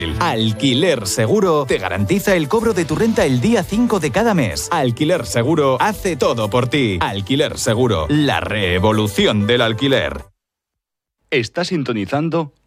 Alquiler Seguro te garantiza el cobro de tu renta el día 5 de cada mes. Alquiler Seguro hace todo por ti. Alquiler Seguro, la revolución del alquiler. Está sintonizando